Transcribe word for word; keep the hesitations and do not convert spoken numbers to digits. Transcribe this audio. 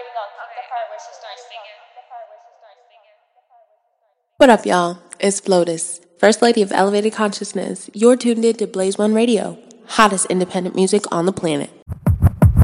What up, y'all? It's Flotus, First Lady of Elevated Consciousness. You're tuned in to Blaze One Radio, hottest independent music on the planet.